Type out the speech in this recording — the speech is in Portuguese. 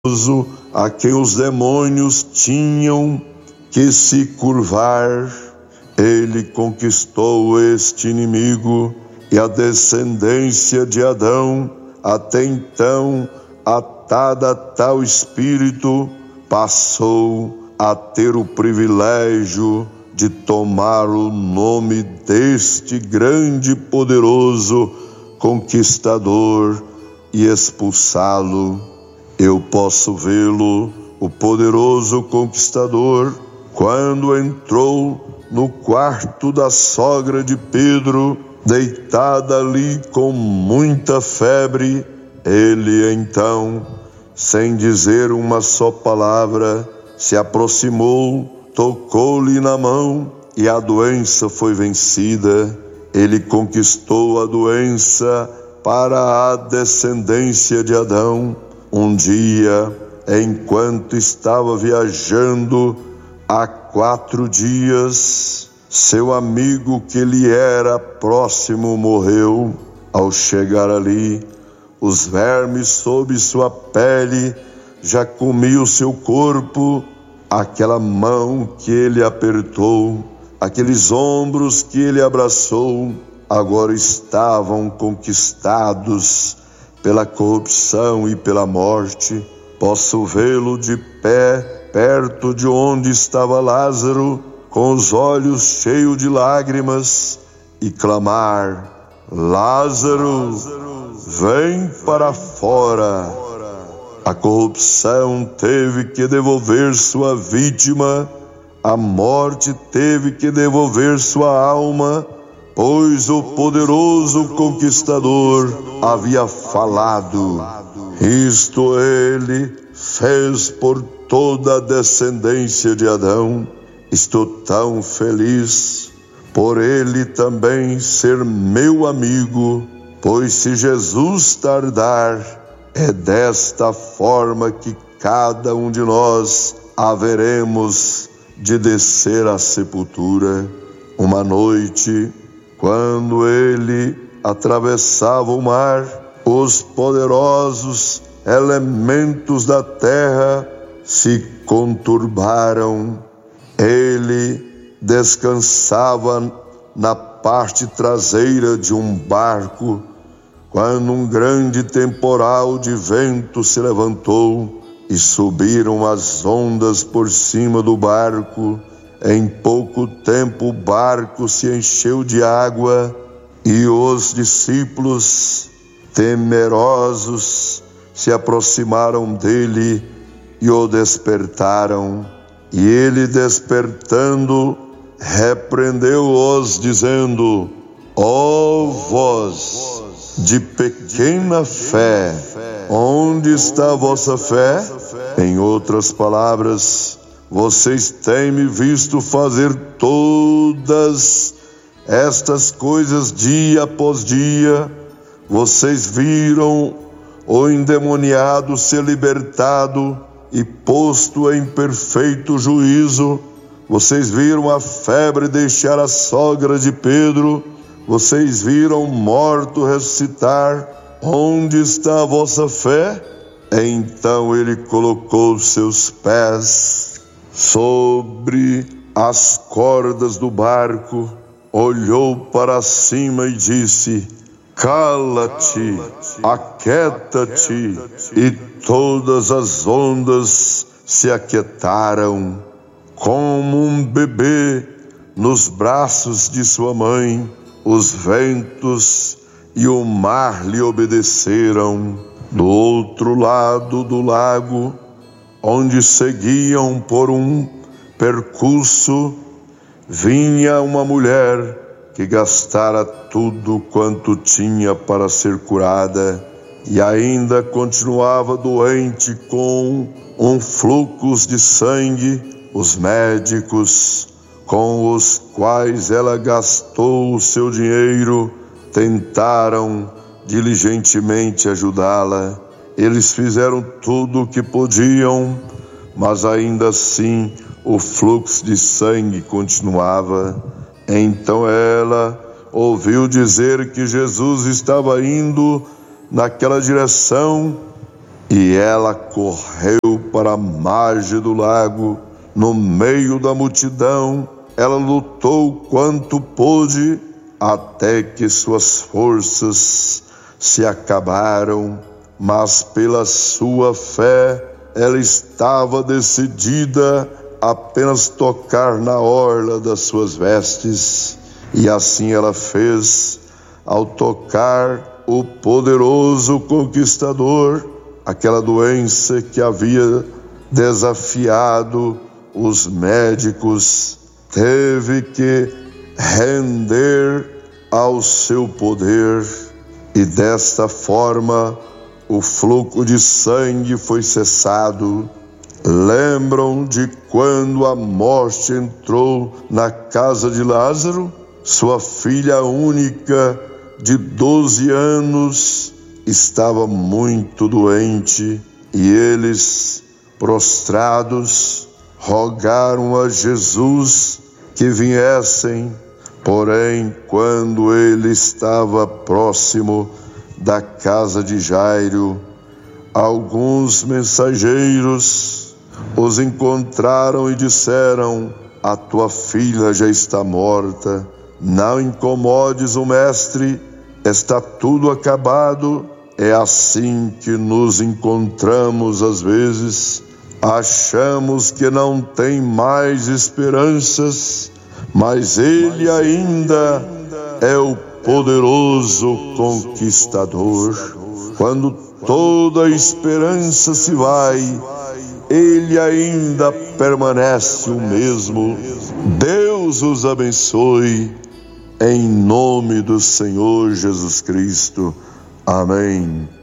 a quem os demônios tinham que se curvar, ele conquistou este inimigo e a descendência de Adão, até então atada a tal espírito, passou a ter o privilégio de tomar o nome deste grande e poderoso conquistador e expulsá-lo. Eu posso vê-lo, o poderoso conquistador, quando entrou no quarto da sogra de Pedro, deitada ali com muita febre. Ele então, sem dizer uma só palavra, se aproximou, tocou-lhe na mão e a doença foi vencida. Ele conquistou a doença para a descendência de Adão. Um dia, enquanto estava viajando há 4 dias, seu amigo que lhe era próximo morreu. Ao chegar ali, os vermes sob sua pele já comiam seu corpo. Aquela mão que ele apertou, aqueles ombros que ele abraçou, agora estavam conquistados pela corrupção e pela morte. Posso vê-lo de pé, perto de onde estava Lázaro, com os olhos cheios de lágrimas, e clamar: Lázaro, vem para fora. A corrupção teve que devolver sua vítima, a morte teve que devolver sua alma, pois o poderoso conquistador havia falado. Isto ele fez por toda a descendência de Adão. Estou tão feliz por ele também ser meu amigo, pois se Jesus tardar, é desta forma que cada um de nós haveremos de descer à sepultura. Uma noite, quando ele atravessava o mar, os poderosos elementos da terra se conturbaram. Ele descansava na parte traseira de um barco, quando um grande temporal de vento se levantou e subiram as ondas por cima do barco. Em pouco tempo o barco se encheu de água e os discípulos, temerosos, se aproximaram dele e o despertaram. E ele, despertando, repreendeu-os, dizendo: ó vós de pequena fé, onde está a vossa fé? Em outras palavras, vocês têm me visto fazer todas estas coisas dia após dia. Vocês viram o endemoniado ser libertado e posto em perfeito juízo. Vocês viram a febre deixar a sogra de Pedro. Vocês viram o morto ressuscitar. Onde está a vossa fé? Então ele colocou seus pés sobre as cordas do barco, olhou para cima e disse: cala-te, aquieta-te. E todas as ondas se aquietaram, como um bebê nos braços de sua mãe. Os ventos e o mar lhe obedeceram. Do outro lado do lago, onde seguiam por um percurso, vinha uma mulher que gastara tudo quanto tinha para ser curada e ainda continuava doente com um fluxo de sangue. Os médicos com os quais ela gastou o seu dinheiro tentaram diligentemente ajudá-la. Eles fizeram tudo o que podiam, mas ainda assim o fluxo de sangue continuava. Então ela ouviu dizer que Jesus estava indo naquela direção E ela correu para a margem do lago, no meio da multidão. Ela lutou quanto pôde, até que suas forças se acabaram, mas pela sua fé ela estava decidida a apenas tocar na orla das suas vestes, e assim ela fez. Ao tocar o poderoso conquistador, aquela doença que havia desafiado os médicos teve que render ao seu poder, e desta forma o fluxo de sangue foi cessado. Lembram de quando a morte entrou na casa de Lázaro? Sua filha única, de 12 anos, estava muito doente, e eles, prostrados, rogaram a Jesus que viessem. Porém, quando ele estava próximo da casa de Jairo, alguns mensageiros os encontraram e disseram: a tua filha já está morta, não incomodes o mestre, está tudo acabado. É assim que nos encontramos às vezes. Achamos que não tem mais esperanças, mas Ele ainda é o poderoso conquistador. Quando toda a esperança se vai, Ele ainda permanece o mesmo. Deus os abençoe, em nome do Senhor Jesus Cristo. Amém.